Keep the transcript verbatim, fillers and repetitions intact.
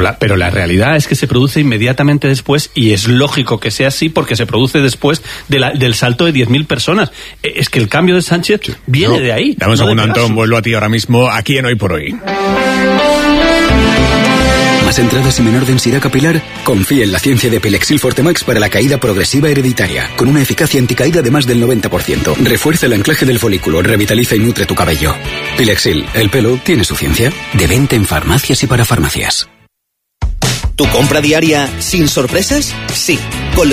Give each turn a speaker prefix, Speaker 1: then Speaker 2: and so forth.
Speaker 1: la, pero la realidad es que se produce inmediatamente después, y es lógico que sea así porque se produce después de la, del salto de diez mil personas. Es que el cambio de Sánchez viene
Speaker 2: no,
Speaker 1: de ahí.
Speaker 2: Dame un
Speaker 1: no
Speaker 2: segundo, Antón, vuelvo a ti ahora mismo, aquí en Hoy por Hoy.
Speaker 3: ¿Más entradas y menor densidad capilar? Confía en la ciencia de Pilexil Fortemax para la caída progresiva hereditaria, con una eficacia anticaída de más del noventa por ciento. Refuerza el anclaje del folículo, revitaliza y nutre tu cabello. Pilexil, el pelo tiene su ciencia. De venta en farmacias y para farmacias.
Speaker 4: ¿Tu compra diaria sin sorpresas? Sí. Con